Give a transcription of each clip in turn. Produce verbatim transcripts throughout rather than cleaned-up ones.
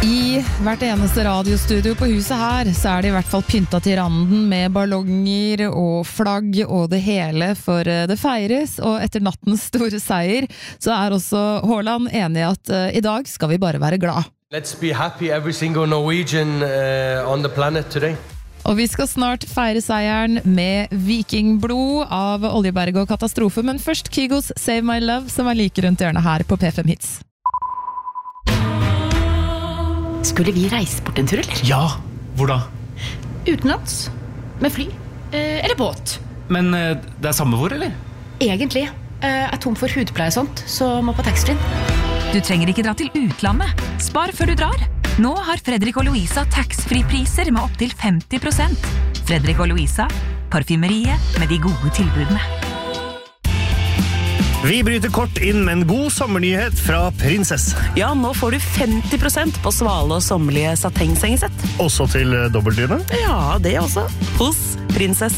I hvert eneste radiostudio på huset her, så er det i hvert fall pynta til randen med ballonger og flagg og det hele, for det feires, og etter nattens store seier, så er også Haaland enig i at uh, i dag skal vi bare være glad. Let's be happy every single Norwegian uh, on the planet today. Og vi skal snart feire seieren med vikingblod av Oljeberg og Katastrofe, men først Kygos Save My Love, som er like rundt hjørnet her på P fem Hits. Skulle vi reise bort en tur, eller? Ja, hvor da? Utenlands, med fly, eh, eller båt. Men eh, det er samme hvor, eller? Egentlig. Eh, er tom for hudpleie og sånt, så må på taxfree. Du trenger ikke dra til utlandet. Spar før du drar. Nå har Fredrik og Louisa taxfree-priser med opp til femti prosent. Fredrik og Louisa, parfymeriet med de gode tilbudene. Vi bryter kort inn med en god sommernyhet fra Prinsess. Ja, nå får du femti prosent på svale og sommerlige satengsengesett. Også til dobbeltdyne? Ja, det også. Hos Prinsess.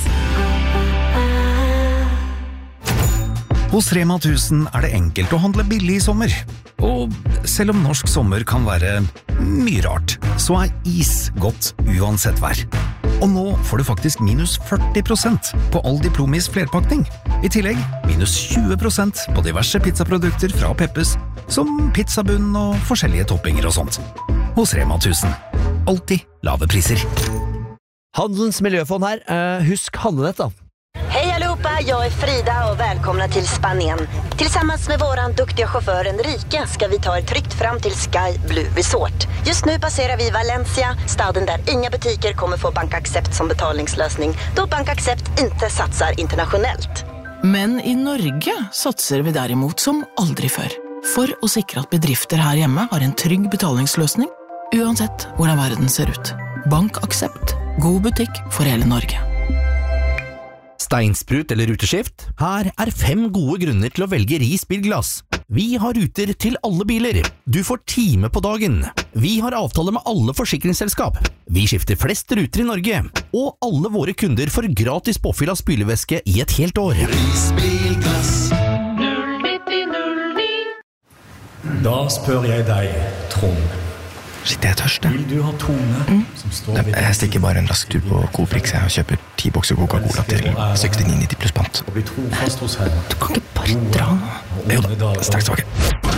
Hos Rema tusen er det enkelt å handle billig i sommer. Og selv om norsk sommer kan være mye rart, så er is godt uansett vær. Og nå får du faktisk minus førti prosent på all Diplomis flerpakning. I tillegg minus tjue prosent på diverse pizzaprodukter fra Peppes, som pizzabunn og forskjellige toppinger og sånt. Hos Rema tusen. Alltid lave priser. Handelns miljöfond här. Uh, husk handlet då. Hej allihopa, jag är Frida och välkomna till Spanien. Tillsammans med våran duktiga chaufför Enrique ska vi ta er tryggt fram till Sky Blue Resort. Just nu passerar vi Valencia, staden där inga butiker kommer få BankAccept som betalningslösning, då BankAccept inte satsar internationellt. Men i Norge satser vi derimot som aldri før, for å sikre at bedrifter her hjemme har en trygg betalingsløsning, uansett hvordan verden ser ut. BankAccept, god butikk for hele Norge. Steinsprut eller ruteskift? Her er fem gode grunner til å velge Ris bilglass. Vi har ruter til alle biler. Du får time på dagen. Vi har avtale med alle forsikringsselskap. Vi skifter flest ruter i Norge. Og alle våre kunder får gratis påfyll av spylevæske i et helt år. Ris bilglass. null ni null ni. Da spør jeg deg, Trond. Shit, jeg er tørst, jeg. Vil du ha tone mm. som står ved Jeg stikker bare en rask tur på Coop-Rix og kjøper ti bokser Coca-Cola til sekstini nitti pluss pant. Og vi tror fast hos Herren. Du kan ikke bare dra nå. Jo da, straks tilbake.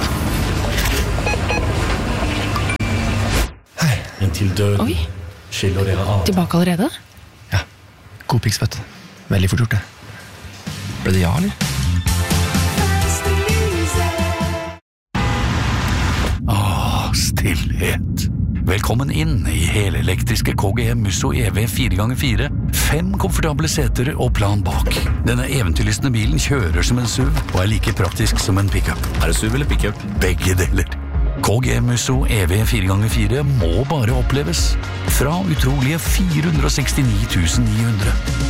Hei. Inntil døden. Oi. Skiller dere av. Tilbake allerede? Ja. Coop-Rix, vet du. Veldig fort gjort det. Ble det ja, eller? Stillhet. Velkommen inn i helelektriske K G M Musso E V fire ganger fire. Fem komfortable seter og plan bak. Denne eventyrlystne bilen kjører som en S U V og er like praktisk som en pickup. Er det S U V eller pickup? Begge deler. K G M Musso E V fire ganger fire må bare oppleves. Fra utrolige fire hundre og sekstini tusen ni hundre.